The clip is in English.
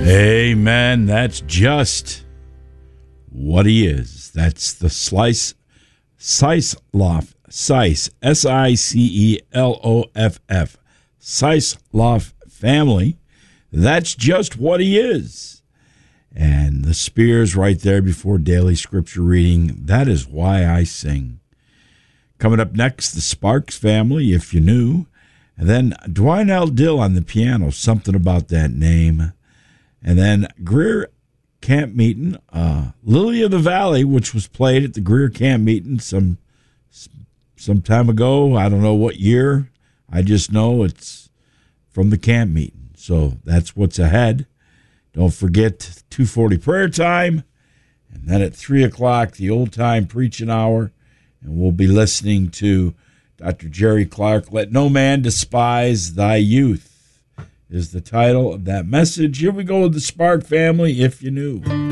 Amen. That's just what he is. That's the Siceloff, Siceloff, Siceloff family. That's just what he is. And the Spears right there before daily scripture reading. That is why I sing. Coming up next, the Sparks family, if you knew. And then Dwayne L. Dill on the piano, something about that name. And then Greer Camp Meeting, Lily of the Valley, which was played at the Greer Camp Meeting some time ago. I don't know what year. I just know it's from the camp meeting. So that's what's ahead. Don't forget 2:40 prayer time. And then at 3 o'clock, the old time preaching hour. And we'll be listening to Dr. Jerry Clark. Let no man despise thy youth is the title of that message. Here we go with the Spark family, if you knew.